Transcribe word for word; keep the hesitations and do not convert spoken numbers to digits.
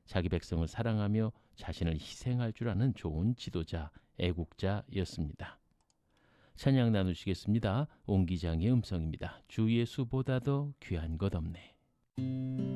자기 백성을 사랑하며 자신을 희생할 줄 아는 좋은 지도자, 애국자였습니다. 찬양 나누시겠습니다. 옹기장의 음성입니다. 주 예수보다도 귀한 것 없네.